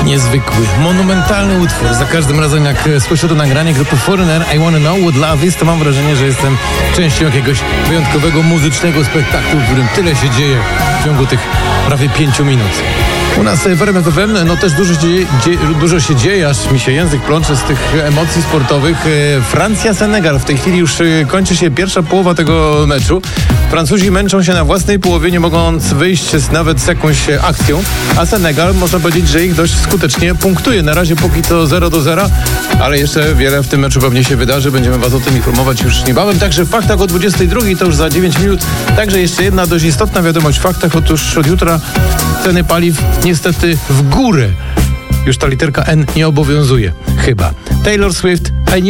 Niezwykły, monumentalny utwór. Za każdym razem jak słyszę to nagranie grupy Foreigner, I Wanna Know What Love Is, to mam wrażenie, że jestem częścią jakiegoś wyjątkowego muzycznego spektaklu, w którym tyle się dzieje w ciągu tych prawie 5 minut. U nas w RMF FM też dużo się dzieje, aż mi się język plącze z tych emocji sportowych. Francja-Senegal. W tej chwili już kończy się pierwsza połowa tego meczu. Francuzi męczą się na własnej połowie, nie mogąc wyjść nawet z jakąś akcją, a Senegal, można powiedzieć, że ich dość skutecznie punktuje. Na razie póki to 0-0, ale jeszcze wiele w tym meczu pewnie się wydarzy. Będziemy Was o tym informować już niebawem. Także w faktach o 22, to już za 9 minut. Także jeszcze jedna dość istotna wiadomość w faktach. Otóż od jutra ceny paliw niestety w górę. Już ta literka N nie obowiązuje. Chyba. Taylor Swift,